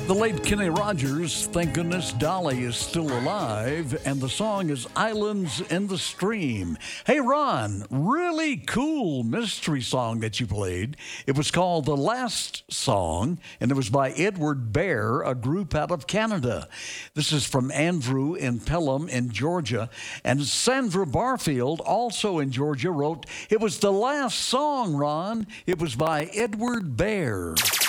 The late Kenny Rogers, thank goodness Dolly is still alive, and the song is Islands in the Stream. Hey, Ron, really cool mystery song that you played. It was called The Last Song, and it was by Edward Bear, a group out of Canada. This is from Andrew in Pelham in Georgia, and Sandra Barfield, also in Georgia, wrote, "It was the last song, Ron. It was by Edward Bear."